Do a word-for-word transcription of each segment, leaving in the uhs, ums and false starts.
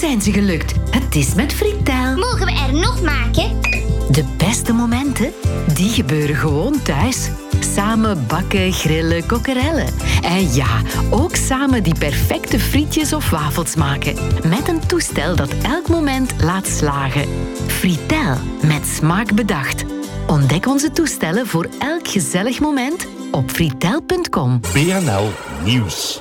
zijn ze gelukt. Het is met Fritel. Mogen we er nog maken? De beste momenten, die gebeuren gewoon thuis. Samen bakken, grillen, kokkerellen. En ja, ook samen die perfecte frietjes of wafels maken. Met een toestel dat elk moment laat slagen. Fritel, met smaak bedacht. Ontdek onze toestellen voor elk gezellig moment op fritel punt com. B N L Nieuws.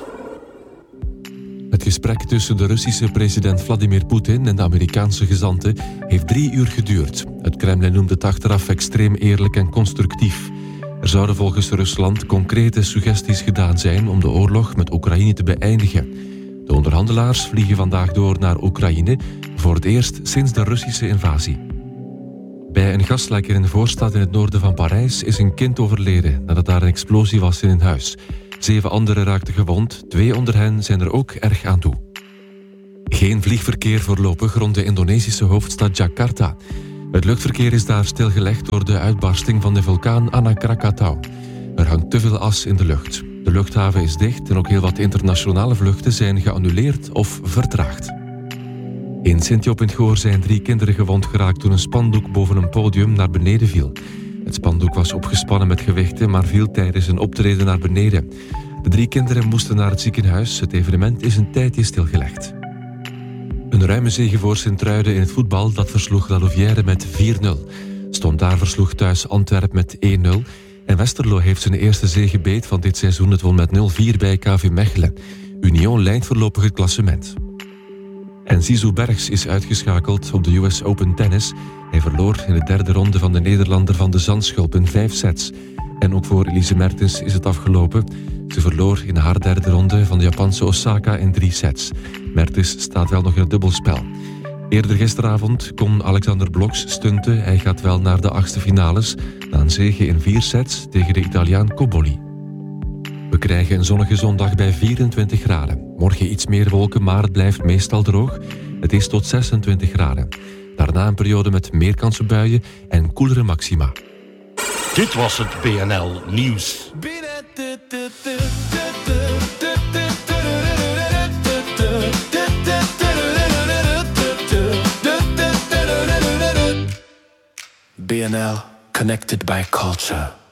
Het gesprek tussen de Russische president Vladimir Poetin en de Amerikaanse gezante heeft drie uur geduurd. Het Kremlin noemt het achteraf extreem eerlijk en constructief. Er zouden volgens Rusland concrete suggesties gedaan zijn om de oorlog met Oekraïne te beëindigen. De onderhandelaars vliegen vandaag door naar Oekraïne, voor het eerst sinds de Russische invasie. Bij een gaslekker in de voorstad in het noorden van Parijs is een kind overleden nadat daar een explosie was in een huis. Zeven anderen raakten gewond, twee onder hen zijn er ook erg aan toe. Geen vliegverkeer voorlopig rond de Indonesische hoofdstad Jakarta. Het luchtverkeer is daar stilgelegd door de uitbarsting van de vulkaan Anak Krakatau. Er hangt te veel as in de lucht. De luchthaven is dicht en ook heel wat internationale vluchten zijn geannuleerd of vertraagd. In Sint-Job in het Goor zijn drie kinderen gewond geraakt toen een spandoek boven een podium naar beneden viel. Het spandoek was opgespannen met gewichten, maar viel tijdens een optreden naar beneden. De drie kinderen moesten naar het ziekenhuis. Het evenement is een tijdje stilgelegd. Een ruime zege voor Sint-Truiden in het voetbal, dat versloeg La Louvière met vier nul. Stond daar versloeg thuis Antwerp met één nul. En Westerlo heeft zijn eerste zegebeet van dit seizoen. Het won met nul vier bij K V Mechelen. Union leidt voorlopig het klassement. En Zizou Bergs is uitgeschakeld op de U S Open Tennis. Hij verloor in de derde ronde van de Nederlander van de Zandschulp in vijf sets. En ook voor Elise Mertens is het afgelopen. Ze verloor in haar derde ronde van de Japanse Osaka in drie sets. Mertens staat wel nog in het dubbelspel. Eerder gisteravond kon Alexander Bloks stunten. Hij gaat wel naar de achtste finales na een zege in vier sets tegen de Italiaan Cobolli. We krijgen een zonnige zondag bij vierentwintig graden. Morgen iets meer wolken, maar het blijft meestal droog. Het is tot zesentwintig graden. Daarna een periode met meer kans op buien en koelere maxima. Dit was het B N L Nieuws. B N L, connected by culture.